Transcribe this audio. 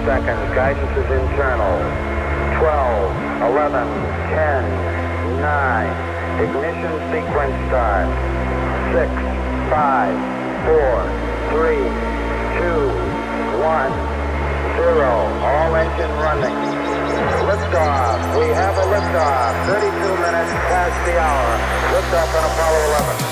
seconds. Guidance is internal. 12, 11, 10, 9. Ignition sequence start. 6, 5, 4, 3, 2, 1, 0. All engine running. Liftoff. We have a liftoff. 32 minutes past the hour. Liftoff on Apollo 11.